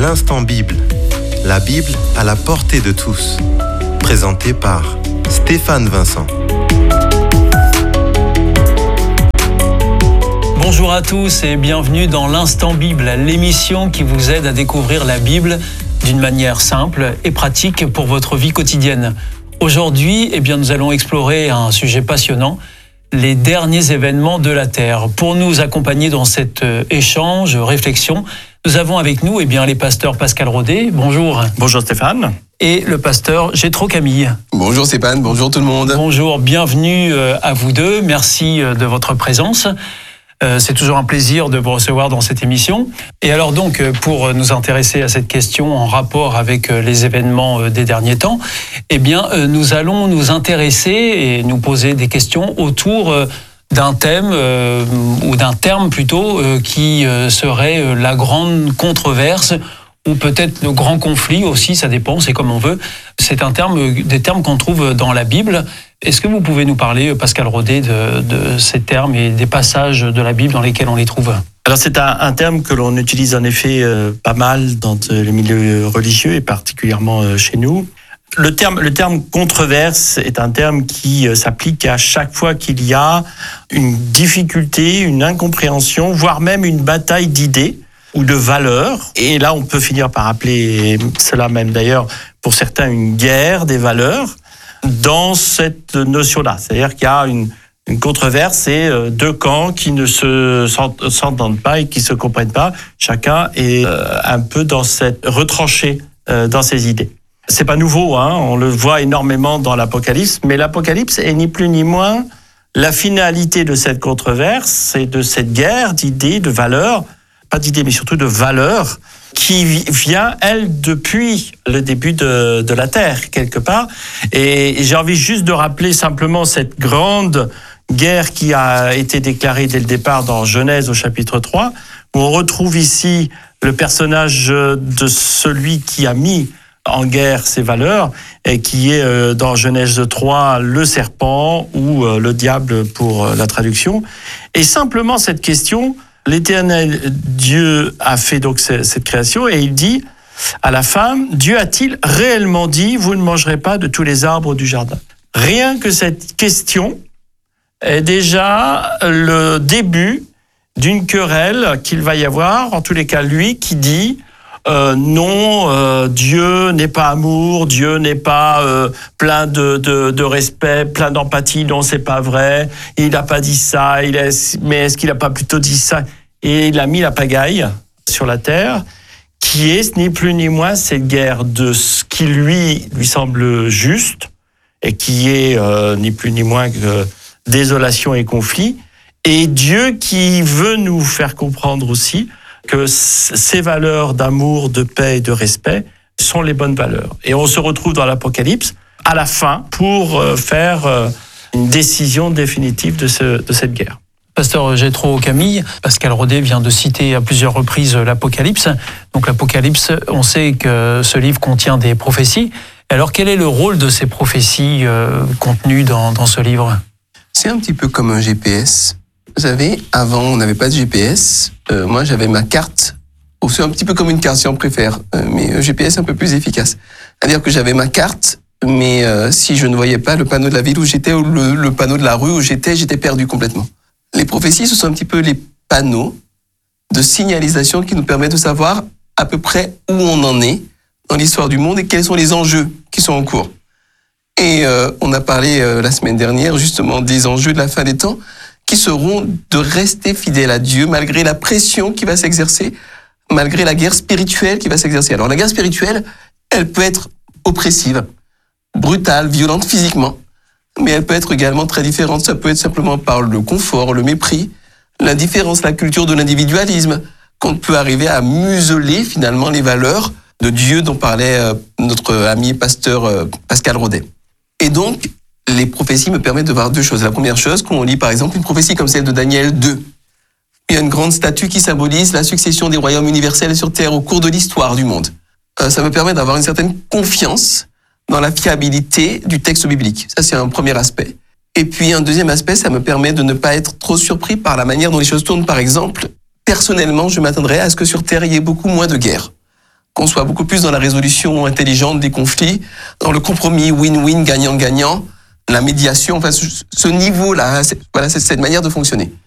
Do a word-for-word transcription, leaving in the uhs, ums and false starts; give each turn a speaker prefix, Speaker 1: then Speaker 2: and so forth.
Speaker 1: L'Instant Bible. La Bible à la portée de tous. Présenté par Stéphane Vincent.
Speaker 2: Bonjour à tous et bienvenue dans l'Instant Bible, l'émission qui vous aide à découvrir la Bible d'une manière simple et pratique pour votre vie quotidienne. Aujourd'hui, eh bien, nous allons explorer un sujet passionnant, les derniers événements de la Terre. Pour nous accompagner dans cet échange, réflexion, nous avons avec nous eh bien, les pasteurs Pascal Rodet. Bonjour.
Speaker 3: Bonjour Stéphane.
Speaker 2: Et le pasteur Jétro Camille.
Speaker 4: Bonjour Stéphane, bonjour tout le monde.
Speaker 2: Bonjour, bienvenue à vous deux. Merci de votre présence. Euh, c'est toujours un plaisir de vous recevoir dans cette émission. Et alors donc, pour nous intéresser à cette question en rapport avec les événements des derniers temps, eh bien, nous allons nous intéresser et nous poser des questions autour d'un thème, euh, ou d'un terme plutôt, euh, qui serait la grande controverse, ou peut-être le grand conflit aussi, ça dépend, c'est comme on veut. C'est un terme, des termes qu'on trouve dans la Bible. Est-ce que vous pouvez nous parler, Pascal Rodet, de, de ces termes et des passages de la Bible dans lesquels on les trouve ?
Speaker 3: Alors c'est un, un terme que l'on utilise en effet euh, pas mal dans les milieux religieux et particulièrement euh, chez nous. Le terme, le terme controverse est un terme qui euh, s'applique à chaque fois qu'il y a une difficulté, une incompréhension, voire même une bataille d'idées ou de valeurs. Et là, on peut finir par appeler cela même d'ailleurs, pour certains, une guerre des valeurs dans cette notion-là. C'est-à-dire qu'il y a une, une controverse et deux camps qui ne se s'entendent pas et qui ne se comprennent pas. Chacun est un peu dans cette retranché dans ses idées. C'est pas nouveau, hein, on le voit énormément dans l'Apocalypse, mais l'Apocalypse est ni plus ni moins la finalité de cette controverse et de cette guerre d'idées, de valeurs, pas d'idées, mais surtout de valeurs, qui vient, elle, depuis le début de, de la Terre, quelque part. Et j'ai envie juste de rappeler simplement cette grande guerre qui a été déclarée dès le départ dans Genèse au chapitre trois, où on retrouve ici le personnage de celui qui a mis en guerre ces valeurs, et qui est dans Genèse trois le serpent, ou le diable pour la traduction. Et simplement cette question... L'Éternel Dieu a fait donc cette création et il dit à la femme, Dieu a-t-il réellement dit, vous ne mangerez pas de tous les arbres du jardin? Rien que cette question est déjà le début d'une querelle qu'il va y avoir, en tous les cas lui qui dit euh, non, euh, Dieu n'est pas amour, Dieu n'est pas euh, plein de, de, de respect, plein d'empathie, non c'est pas vrai, il n'a pas dit ça, il est, mais est-ce qu'il n'a pas plutôt dit ça? Et il a mis la pagaille sur la terre, qui est ni plus ni moins cette guerre de ce qui lui, lui semble juste, et qui est euh, ni plus ni moins que désolation et conflit, et Dieu qui veut nous faire comprendre aussi que ces valeurs d'amour, de paix et de respect sont les bonnes valeurs. Et on se retrouve dans l'Apocalypse à la fin pour faire une décision définitive de, ce, de cette guerre.
Speaker 2: Pasteur Jétro Camille, Pascal Rodet vient de citer à plusieurs reprises l'Apocalypse. Donc l'Apocalypse, on sait que ce livre contient des prophéties. Alors quel est le rôle de ces prophéties euh, contenues dans, dans ce livre ?
Speaker 4: C'est un petit peu comme un G P S. Vous savez, avant, on n'avait pas de G P S. Euh, moi, j'avais ma carte. Ou c'est un petit peu comme une carte, si on préfère. Euh, mais G P S est un peu plus efficace. C'est-à-dire que j'avais ma carte, mais euh, si je ne voyais pas le panneau de la ville où j'étais, ou le, le panneau de la rue où j'étais, j'étais perdu complètement. Les prophéties, ce sont un petit peu les panneaux de signalisation qui nous permettent de savoir à peu près où on en est dans l'histoire du monde et quels sont les enjeux qui sont en cours. Et euh, on a parlé euh, la semaine dernière justement des enjeux de la fin des temps, qui seront de rester fidèle à Dieu malgré la pression qui va s'exercer, malgré la guerre spirituelle qui va s'exercer. Alors la guerre spirituelle, elle peut être oppressive, brutale, violente physiquement, mais elle peut être également très différente. Ça peut être simplement par le confort, le mépris, l'indifférence, la culture de l'individualisme, qu'on peut arriver à museler finalement les valeurs de Dieu dont parlait euh, notre ami pasteur euh, Pascal Rodet. Et donc, les prophéties me permettent de voir deux choses. La première chose, quand on lit par exemple une prophétie comme celle de Daniel deux, il y a une grande statue qui symbolise la succession des royaumes universels sur Terre au cours de l'histoire du monde. Euh, ça me permet d'avoir une certaine confiance dans la fiabilité du texte biblique. Ça, c'est un premier aspect. Et puis, un deuxième aspect, ça me permet de ne pas être trop surpris par la manière dont les choses tournent. Par exemple, personnellement, je m'attendrais à ce que sur Terre, il y ait beaucoup moins de guerres. qu'on soit beaucoup plus dans la résolution intelligente des conflits, dans le compromis win-win, gagnant-gagnant, la médiation, enfin, ce, ce niveau-là, c'est, voilà, c'est cette manière de fonctionner.